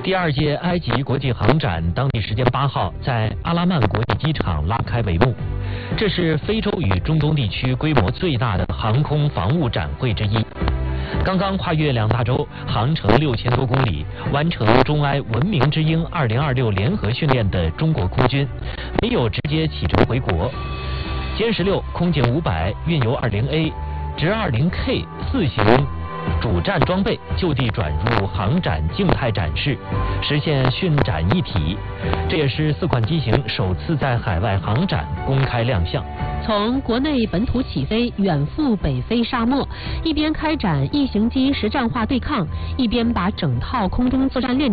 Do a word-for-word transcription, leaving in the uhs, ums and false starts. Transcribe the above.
第二届埃及国际航展当地时间八号在阿拉曼国际机场拉开帷幕，这是非洲与中东地区规模最大的航空防务展会之一。刚刚跨越两大洲，航程六千多公里，完成中埃文明之鹰二零二六联合训练的中国空军，没有直接启程回国。歼十六、空警五百、运油二零 A、直二零 K 四型主战装备就地转入航展静态展示，实现训展一体。这也是四款机型首次在海外航展公开亮相。 从国内本土起飞，远赴北非沙漠，一边开展异型机实战化对抗，一边把整套空中作战链